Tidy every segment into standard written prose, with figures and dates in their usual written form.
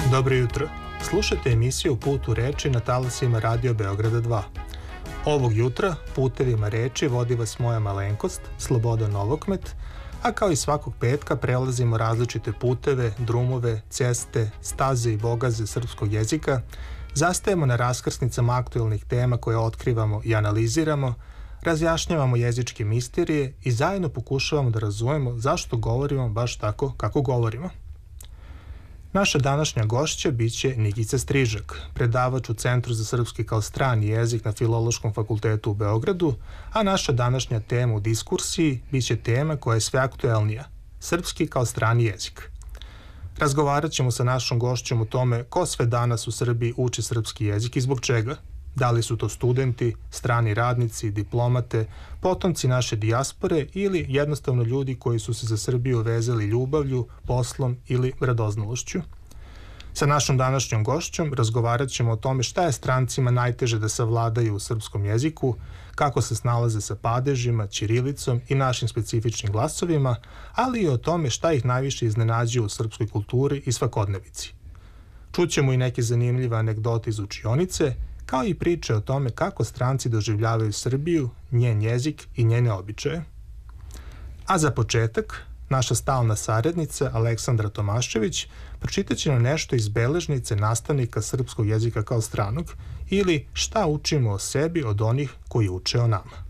Dobro jutro. Slušajte emisiju Put u reči na talasima Radio Beograda 2. Ovog jutra putevima reči vodi vas moja malenkost, Slobodan Novokmet, a kao i svakog petka prelazimo različite puteve, drumove, ceste, staze i bogaze srpskog jezika, zastajemo na raskrsnicama aktuelnih tema koje otkrivamo i analiziramo, razjašnjavamo jezičke misterije i zajedno pokušavamo da razumemo zašto govorimo baš tako kako govorimo. Naša današnja gošća biće Nikica Strižak, predavač u Centru za srpski kao strani jezik na Filološkom fakultetu u Beogradu, a naša današnja tema u diskursiji biće tema koja je sve aktuelnija, srpski kao strani jezik. Razgovarat ćemo sa našom gošćom o tome ko sve danas u Srbiji uči srpski jezik i zbog čega. Da li su to studenti, strani radnici, diplomate, potomci naše dijaspore ili jednostavno ljudi koji su se za Srbiju vezali ljubavlju, poslom ili radoznalošću. Sa našom današnjom gošćom razgovarat ćemo o tome šta je strancima najteže da savladaju u srpskom jeziku, kako se snalaze sa padežima, ćirilicom i našim specifičnim glasovima, ali i o tome šta ih najviše iznenađuje u srpskoj kulturi i svakodnevici. Čućemo i neke zanimljive anegdote iz učionice, kao i priče o tome kako stranci doživljavaju Srbiju, njen jezik i njene običaje. A za početak, naša stalna saradnica Aleksandra Tomašević pročitat će nam nešto iz beležnice nastavnika srpskog jezika kao stranog ili šta učimo o sebi od onih koji uče o nama.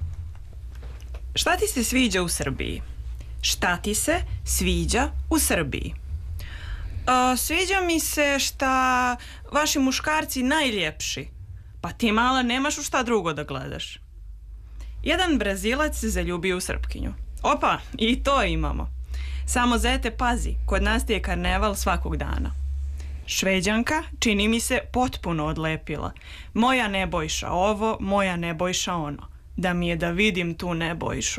Šta ti se sviđa u Srbiji? Šta ti se sviđa u Srbiji? Sviđa mi se šta vaši muškarci najljepši. Pa ti mala nemaš u šta drugo da gledaš. Jedan Brazilac se zaljubio u Srpkinju. Opa, i to imamo. Samo zete pazi, kod nas ti je karneval svakog dana. Šveđanka čini mi se potpuno odlepila. Moja Nebojša ovo, moja Nebojša ono. Da mi je da vidim tu Nebojšu.